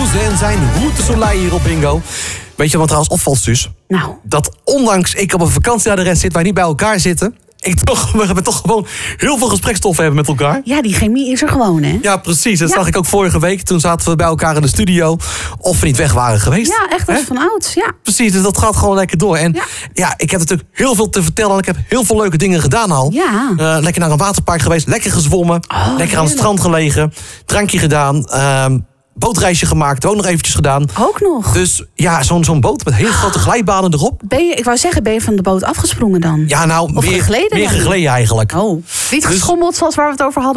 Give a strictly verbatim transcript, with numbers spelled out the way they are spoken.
Ilse en zijn Route Soleil hier op Bingo. Weet je wat trouwens opvalt, Suus? Nou. Dat ondanks ik op een vakantieadres zit waar niet bij elkaar zitten... Ik toch, we hebben toch gewoon heel veel gesprekstoffen hebben met elkaar. Ja, die chemie is er gewoon, hè? Ja, precies. Dat ja. zag ik ook vorige week. Toen zaten we bij elkaar in de studio. Of we niet weg waren geweest. Ja, echt als van ouds, ja. Precies, dus dat gaat gewoon lekker door. En ja. ja, ik heb natuurlijk heel veel te vertellen. En ik heb heel veel leuke dingen gedaan al. Ja. Uh, lekker naar een waterpark geweest. Lekker gezwommen. Oh, lekker heerlijk. aan het strand gelegen. Drankje gedaan. Uh, bootreisje gemaakt. Ook nog eventjes gedaan. Ook nog. Dus ja, zo'n zo'n boot met hele grote glijbanen erop. Ben je, ik wou zeggen, ben je van de boot afgesprongen dan? Ja, nou, of meer gegleden meer dan? gegleden eigenlijk. Oh, niet geschommeld zoals waar we het over hadden?